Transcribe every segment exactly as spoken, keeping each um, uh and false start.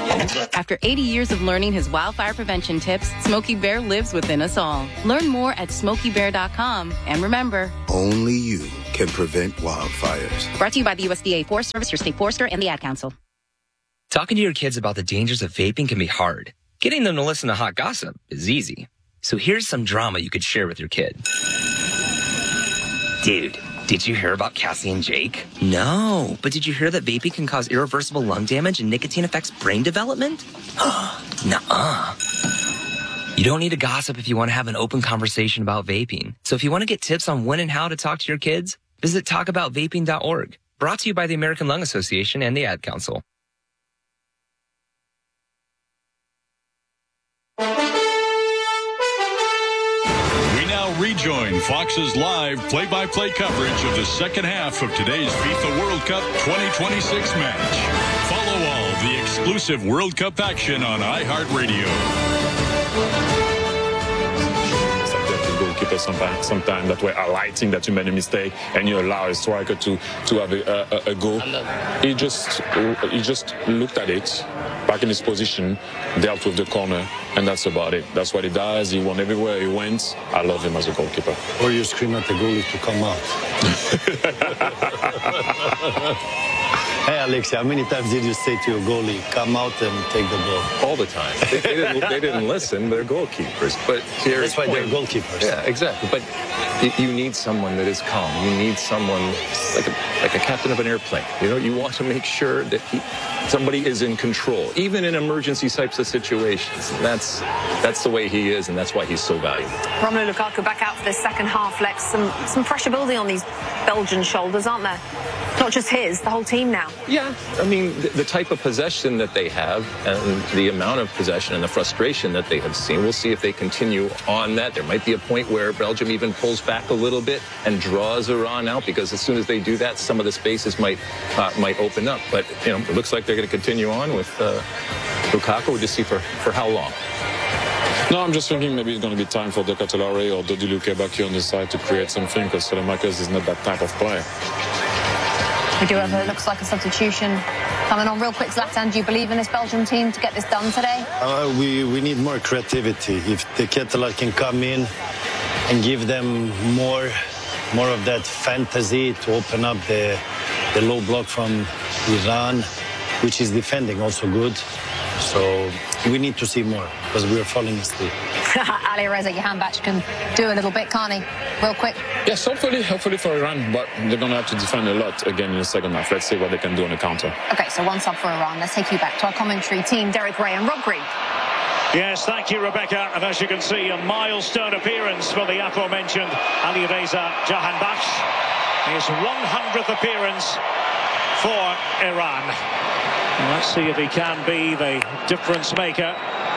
After eighty years of learning his wildfire prevention tips, Smokey Bear lives within us all. Learn more at smokey bear dot com. And remember, only you can prevent wildfires. Brought to you by the U S D A Forest Service, your state forester, and the Ad Council. Talking to your kids about the dangers of vaping can be hard. Getting them to listen to hot gossip is easy. So here's some drama you could share with your kid. Dude, did you hear about Cassie and Jake? No, but did you hear that vaping can cause irreversible lung damage and nicotine affects brain development? Nuh-uh. You don't need to gossip if you want to have an open conversation about vaping. So if you want to get tips on when and how to talk to your kids, visit talk about vaping dot org. Brought to you by the American Lung Association and the Ad Council. Rejoin Fox's live play-by-play coverage of the second half of today's FIFA World Cup twenty twenty-six match. Follow all the exclusive World Cup action on iHeartRadio. Goalkeeper sometimes, sometimes that were highlighting that you made a mistake and you allow a striker to to have a, a, a goal. He just he just looked at it, back in his position, dealt with the corner, and that's about it. That's what he does. He won everywhere he went. I love him as a goalkeeper. Or you scream at the goalie to come out. Hey, Alexia, how many times did you say to your goalie, come out and take the ball? All the time. They, they, didn't, they didn't listen. They're goalkeepers. But That's why they're goalkeepers. Yeah, exactly. But you need someone that is calm. You need someone like a, like a captain of an airplane. You know, you want to make sure that he, somebody is in control, even in emergency types of situations. And that's that's the way he is, and that's why he's so valuable. Romelu Lukaku back out for this second half, Lex. Some, some pressure building on these Belgian shoulders, aren't there? Not just his, the whole team now. Yeah, I mean, the, the type of possession that they have and the amount of possession and the frustration that they have seen, we'll see if they continue on that. There might be a point where Belgium even pulls back a little bit and draws Iran out, because as soon as they do that, some of the spaces might uh, might open up. But, you know, it looks like they're going to continue on with uh, Lukaku. We'll just see for, for how long. No, I'm just thinking maybe it's going to be time for De Ketelaere or Dodi Lukebakio on the side to create something, because Salamakers is not that type of player. We do have, it looks like a substitution coming on. Real quick, Zlatan, do you believe in this Belgium team to get this done today? Uh, we, we need more creativity. If the Ketelaere can come in and give them more more of that fantasy to open up the, the low block from Iran, which is defending also good. So we need to see more, because we are falling asleep. Ali Reza Jahanbakhsh can do a little bit, can't he? Real quick. Yes, hopefully, hopefully for Iran, but they're going to have to defend a lot again in the second half. Let's see what they can do on the counter. Okay, so one sub for Iran. Let's take you back to our commentary team, Derek Ray and Rob Green. Yes, thank you, Rebecca. And as you can see, a milestone appearance for the aforementioned Ali Reza Jahanbakhsh. His one hundredth appearance for Iran. And let's see if he can be the difference maker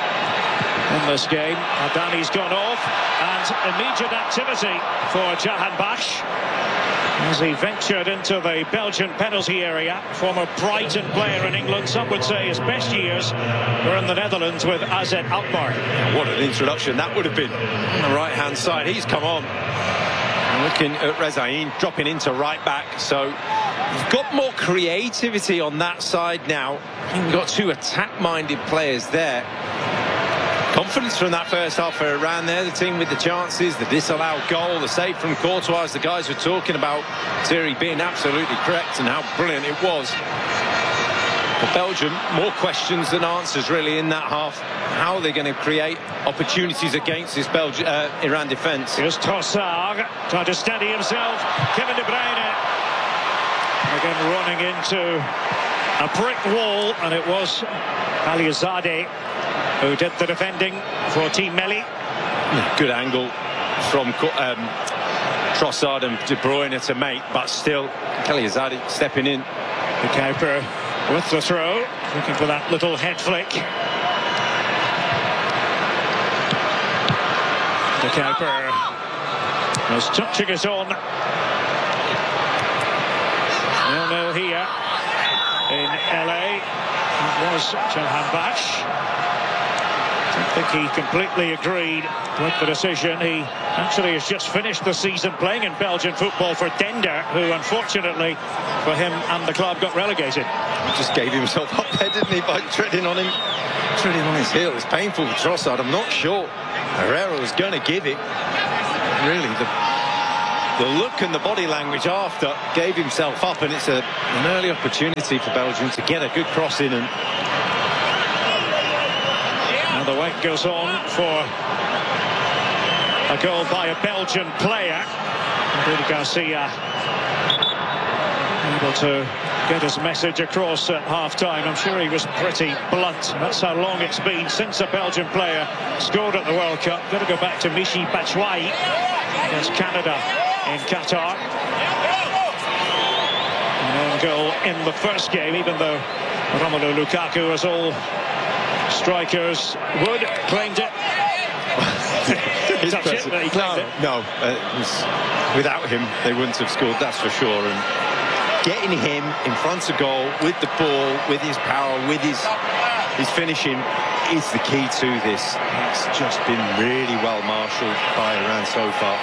in this game. Adani's gone off, and immediate activity for Jahanbakhsh as he ventured into the Belgian penalty area. Former Brighton player in England, some would say his best years were in the Netherlands with A Z Alkmaar. What an introduction that would have been on the right hand side. He's come on, looking at Rezaïn dropping into right back, so you've got more creativity on that side now. You've got two attack-minded players there. Confidence from that first half for Iran there, the team with the chances, the disallowed goal, the save from Courtois, the guys were talking about Thierry being absolutely correct and how brilliant it was. For Belgium, more questions than answers really in that half. How are they going to create opportunities against this Belgian, uh, Iran defence? Here's Trossard trying to steady himself. Kevin De Bruyne again running into a brick wall, and it was Aliazade who did the defending for Team Melli. Good angle from um, Trossard and De Bruyne to make, but still Aliazade stepping in. The Kuiper with the throw, looking for that little head flick. The Kuiper was touching it on. nil nil here in L A. That was Jahanbakhsh. I think he completely agreed with the decision. He actually has just finished the season playing in Belgian football for Dender, who unfortunately for him and the club got relegated. He just gave himself up there, didn't he, by treading on him, treading on his heel. It's painful for Trossard. I'm not sure Herrera was going to give it. Really, the, the look and the body language after gave himself up, and it's a, an early opportunity for Belgium to get a good cross in. And now the wait goes on for a goal by a Belgian player. Rudy Garcia able to get his message across at half-time. I'm sure he was pretty blunt. That's how long it's been since a Belgian player scored at the World Cup. Got to go back to Michy Batshuayi against Canada in Qatar. An own goal in the first game, even though Romelu Lukaku, as all strikers would, claimed it. Touch it, but he claimed it. No, uh, it was, without him, they wouldn't have scored, that's for sure. And getting him in front of goal with the ball, with his power, with his his finishing is the key to this. It's just been really well marshalled by Iran so far.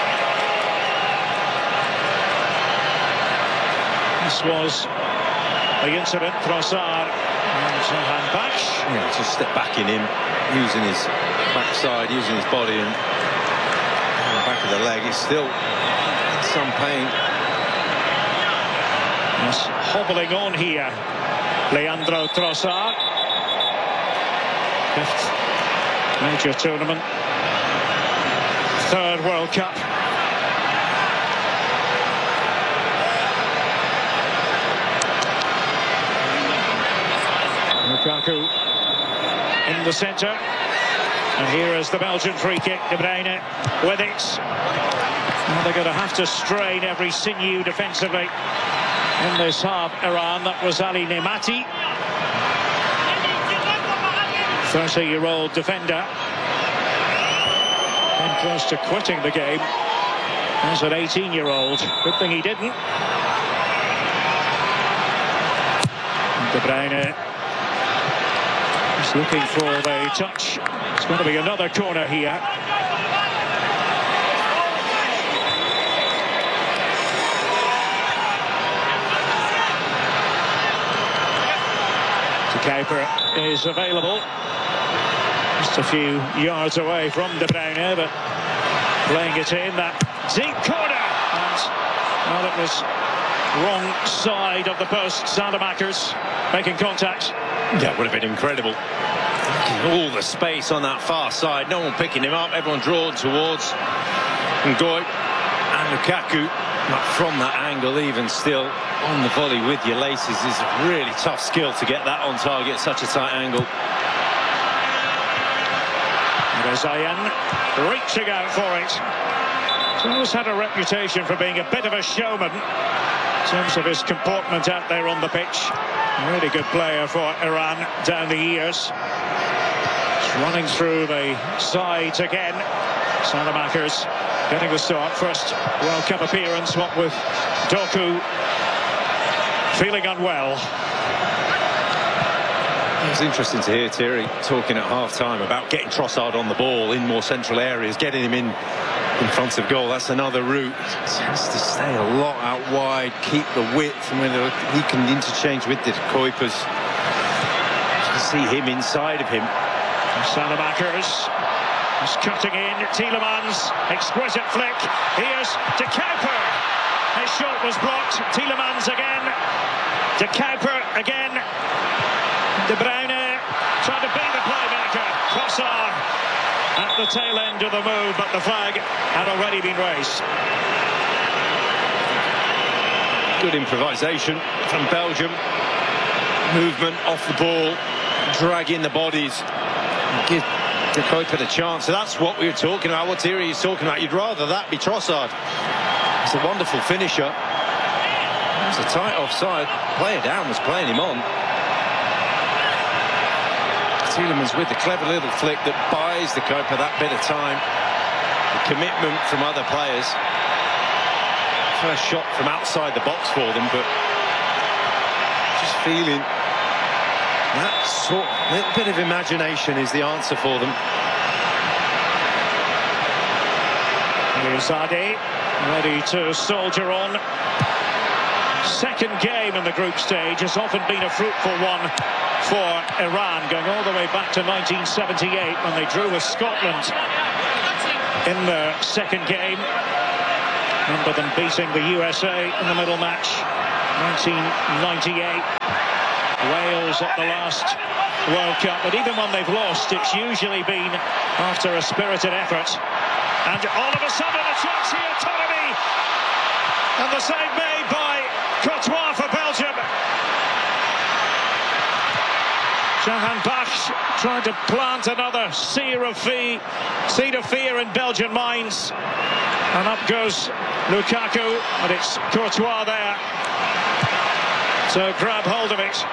This was the incident. Trossard and Johan Bash. Yeah, just step back in him, using his backside, using his body, and the back of the leg. He's still in some pain. He's hobbling on here, Leandro Trossard. Fifth major tournament, third World Cup. Lukaku in the centre, and here is the Belgian free kick. De Bruyne with it. Now they're going to have to strain every sinew defensively in this half. Iran, that was Ali Nemati, thirty-year-old defender, and close to quitting the game as an eighteen-year-old. Good thing he didn't. De Bruyne is looking for the touch. It's going to be another corner here. De Kuiper is available. Just a few yards away from De Bruyne, but playing it in that deep corner. And, well, it was wrong side of the post. Saelemaekers making contact. Yeah, it would have been incredible. All the space on that far side, no one picking him up, everyone drawn towards Ngoy and Lukaku. Not from that angle, even still on the volley with your laces is a really tough skill to get that on target, such a tight angle. Zayan reaching out for it. He's always had a reputation for being a bit of a showman in terms of his comportment out there on the pitch. A really good player for Iran down the years. He's running through the sides again. Saelemaekers getting the start. First World Cup appearance, what with Doku feeling unwell. It was interesting to hear Thierry talking at half-time about getting Trossard on the ball in more central areas, getting him in in front of goal. That's another route. He tends to stay a lot out wide, keep the width, and when he can interchange with the Kuipers, you can see him inside of him. Saelemaekers is cutting in. Tielemans, exquisite flick. Here's De Kuiper. His shot was blocked. Tielemans again. De Kuiper again. De Bruyne trying to be the playmaker. Trossard at the tail end of the move, but the flag had already been raised. Good improvisation from Belgium. Movement off the ball, dragging the bodies. Give De Kuiper the chance. So that's what we were talking about, what Thierry is talking about. You'd rather that be Trossard. It's a wonderful finisher. It was a tight offside. Player down was playing him on. Tielemans with the clever little flick that buys De Kuiper that bit of time. The commitment from other players. First shot from outside the box for them, but just feeling that sort of little bit of imagination is the answer for them. Here's Ade, ready to soldier on. second game in the group stage has often been a fruitful one for Iran, going all the way back to nineteen seventy-eight when they drew with Scotland in the second game. Remember them beating the U S A in the middle match, nineteen ninety-eight. Wales at the last World Cup, but even when they've lost, it's usually been after a spirited effort. And all of a sudden, a chance here, autonomy, and the save made by Courtois for Belgium. Jahan Bakhsh trying to plant another seed of fear, seed of fear in Belgian minds. And up goes Lukaku, and it's Courtois there to grab hold of it.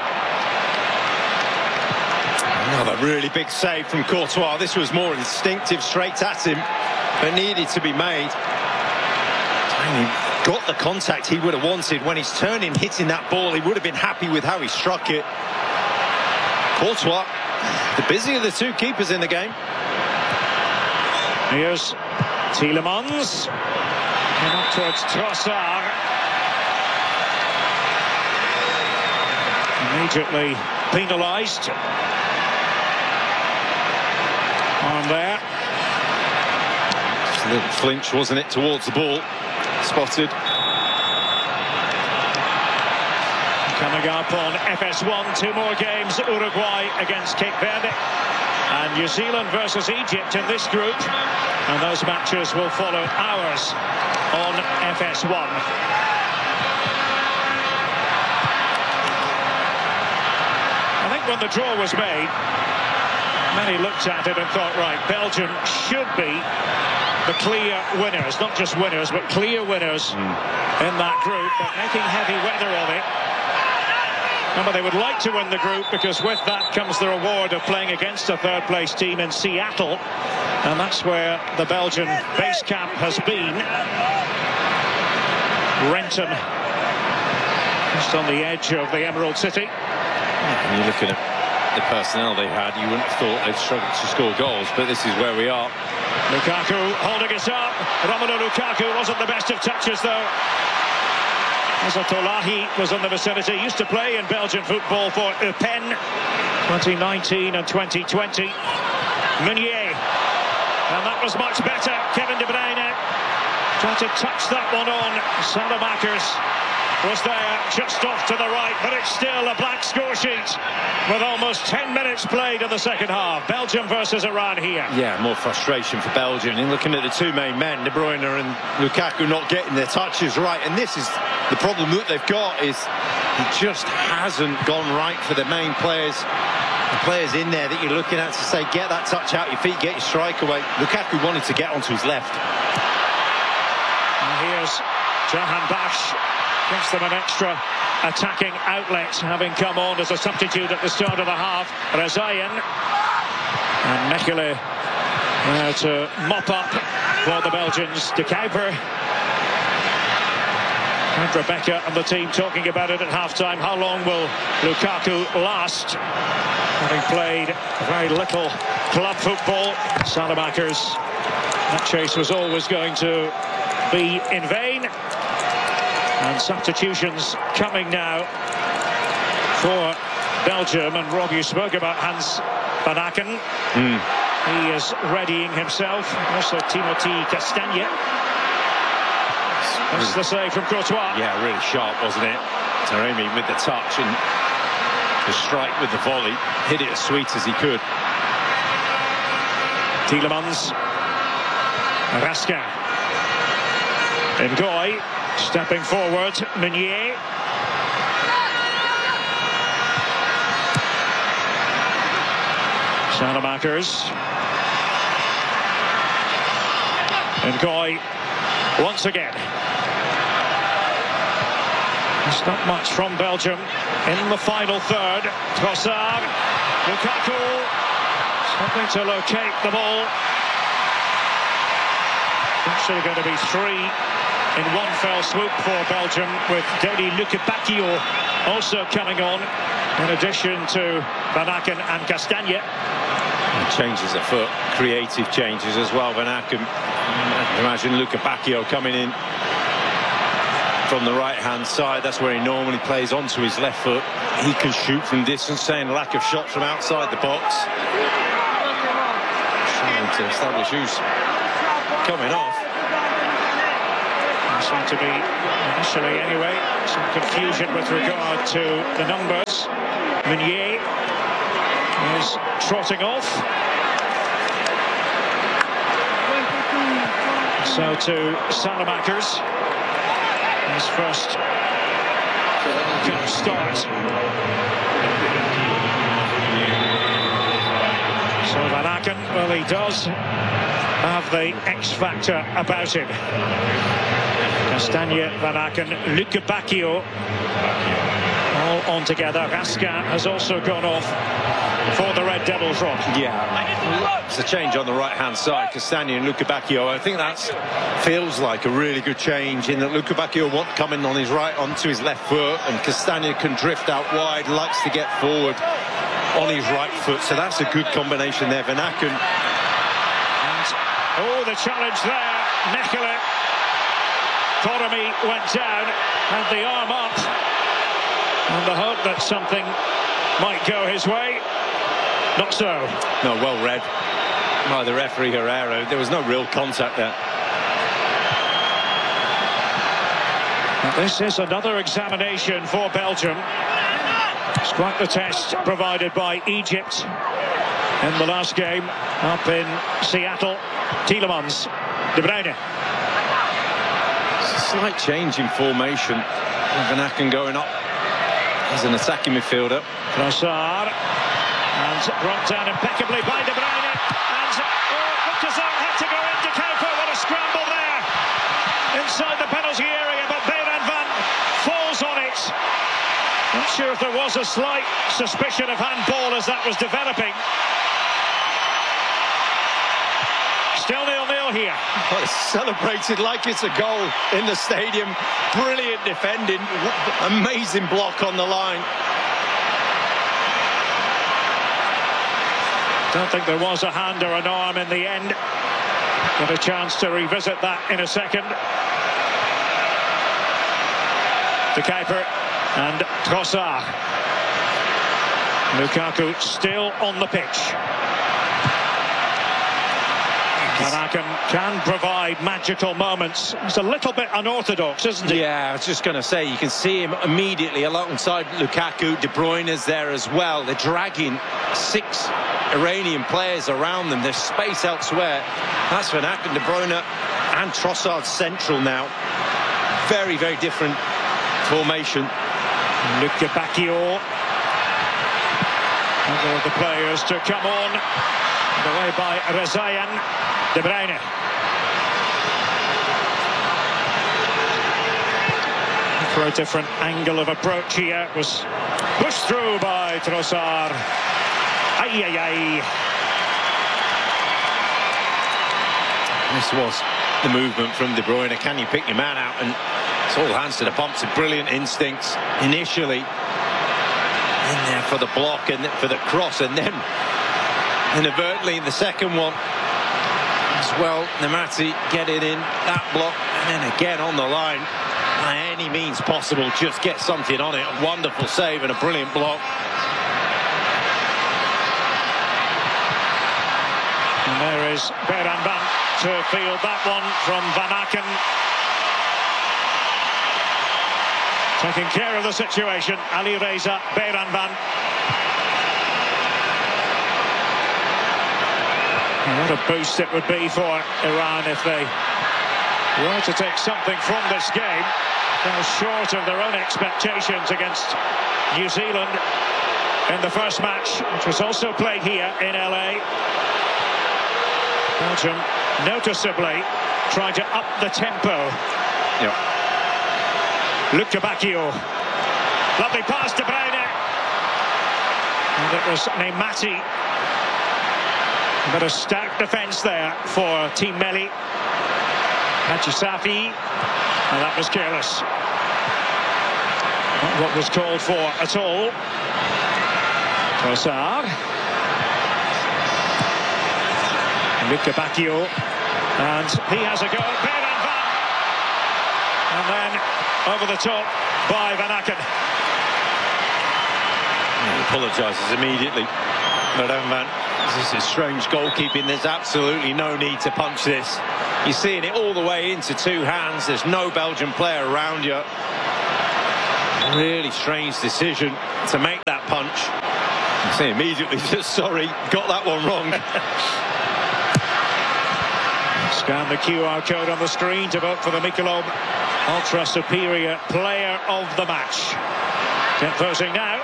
Another really big save from Courtois. This was more instinctive, straight at him, but needed to be made. And he got the contact he would have wanted. When he's turning, hitting that ball, he would have been happy with how he struck it. Courtois, the busier of the two keepers in the game. Here's Tielemans. And up towards Trossard. Immediately penalised. On there. Just a little flinch, wasn't it, towards the ball. Spotted. Coming up on F S one, two more games. Uruguay against Cape Verde. And New Zealand versus Egypt in this group. And those matches will follow ours on F S one. I think when the draw was made, many looked at it and thought, right, Belgium should be the clear winners, not just winners, but clear winners mm. in that group, but making heavy weather of it. Remember, they would like to win the group because with that comes the reward of playing against a third-place team in Seattle, and that's where the Belgian base camp has been. Renton, just on the edge of the Emerald City. Yeah, and you're looking at the personnel they had, you wouldn't have thought they'd struggled to score goals, but this is where we are. Lukaku holding it up. Romelu Lukaku wasn't the best of touches, though. Azatolahi was in the vicinity, used to play in Belgian football for Eupen, twenty nineteen and twenty twenty. Meunier, and that was much better. Kevin De Bruyne tried to touch that one on. Salamakers was there just off to the right, but it's still a blank score sheet with almost ten minutes played in the second half. Belgium versus Iran here. Yeah, more frustration for Belgium. And looking at the two main men, De Bruyne and Lukaku, not getting their touches right. And this is the problem that they've got, is it just hasn't gone right for the main players. The players in there that you're looking at to say, get that touch out your feet, get your strike away. Lukaku wanted to get onto his left. And here's Jahan Bakhsh. Gives them an extra attacking outlet, having come on as a substitute at the start of the half. Rezaïen and Mechele uh, to mop up for the Belgians. De Kuiper and Rebecca and the team talking about it at half-time. How long will Lukaku last? Having played very little club football, Salamakers, that chase was always going to be in vain. And substitutions coming now for Belgium. And Rob, you spoke about Hans Van Aken. Mm. He is readying himself. Also Timothy Castagne. That's the save from Courtois. Yeah, really sharp, wasn't it? Taremi with the touch and the strike with the volley. Hit it as sweet as he could. Tielemans. Raskin. Ngoy. Stepping forward, Meunier. Salamakers. Ngoy once again. There's not much from Belgium in the final third. Trossard. Lukaku. Something to locate the ball. Actually going to be three in one fell swoop for Belgium, with Dodi Lukebakio also coming on, in addition to Van Aken and Castagne. And changes of foot, creative changes as well. Van Aken, imagine Lukebakio coming in from the right-hand side. That's where he normally plays onto his left foot. He can shoot from distance, saying lack of shots from outside the box. Trying to establish who's coming off. There seemed to be, initially anyway, some confusion with regard to the numbers. Meunier is trotting off. So to Salamakers, his first cup start. So Van Aken, well, he does have the X factor about him. Castagne, Van Aken, Luke Bacchio, all on together. Raskin has also gone off for the Red Devil front. Yeah, it's a change on the right-hand side. Castagne and Luca Bacchio. I think that feels like a really good change in that Luca Bacchio won't come in on his right onto his left foot, and Castagne can drift out wide, likes to get forward on his right foot. So that's a good combination there. Van Aken. And, oh, the challenge there. Mechelen. Torami went down, had the arm up, and the hope that something might go his way. Not so. No, well read by the referee Herrera. There was no real contact there. Now, this is another examination for Belgium. It's quite the test provided by Egypt in the last game up in Seattle. Tielemans, De Bruyne. It's a slight change in formation. Van Aken going up as an attacking midfielder. Trossard. And brought down impeccably by De Bruyne. And oh, Muktasar had to go into Kuipers. What a scramble there inside the penalty area. But Bayran Van falls on it. Not sure if there was a slight suspicion of handball as that was developing. Still nil nil here. Well, it's celebrated like it's a goal in the stadium. Brilliant defending. Amazing block on the line. Don't think there was a hand or an arm in the end. Get a chance to revisit that in a second. De Kuiper and Trossard. Lukaku still on the pitch. Van Aken can provide magical moments. He's a little bit unorthodox, isn't he? Yeah, I was just going to say, you can see him immediately alongside Lukaku. De Bruyne is there as well. They're dragging six Iranian players around them. There's space elsewhere. That's Van Aken, De Bruyne and Trossard central now. Very, very different formation. Luca Bacchio. Other of the players to come on. Away by Rezaïan. De Bruyne. For a different angle of approach here. It was pushed through by Trossard. Ay, ay, ay. This was the movement from De Bruyne. Can you pick your man out? And it's all hands to the pumps. Brilliant instincts initially. In there for the block and for the cross, and then inadvertently in the second one as well. Nemati getting in that block, and then again on the line. By any means possible, just get something on it. A wonderful save and a brilliant block. And there is Bayran Van to field that one from Van Aken. Taking care of the situation, Ali Reza, Bayran Van. What a boost it would be for Iran if they were to take something from this game. Fell short of their own expectations against New Zealand in the first match, which was also played here in L A. Belgium noticeably trying to up the tempo. Yeah. Luca Bacchio. Lovely pass to Bruyne. And it was Nemati. But a stacked defence there for Team Melli. Haji Safi. And that was careless. Not what was called for at all. Trossard. Luca Bacchio. And he has a go. Bayran Van. And then over the top by Van Aken. He apologises immediately. But um, man, this is strange goalkeeping. There's absolutely no need to punch this. You're seeing it all the way into two hands. There's no Belgian player around you. Really strange decision to make that punch. I say immediately, just sorry, got that one wrong. Scan the Q R code on the screen to vote for the Michelob Ultra Superior Player of the Match. Get voting now.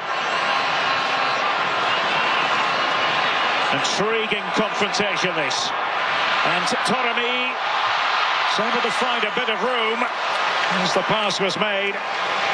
Intriguing confrontation this. And Torami is able to find a bit of room as the pass was made.